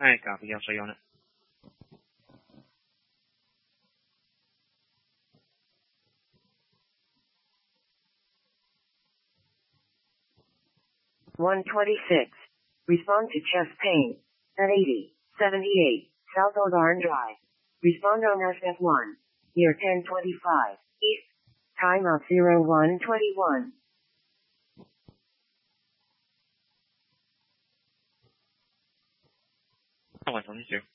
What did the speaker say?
copy. I'll show you on it. (126). Respond to chest pain. At 8078 South Old Orange Drive. Respond on SF1. Year 1025. East. Time of 0121. Oh, I found these two.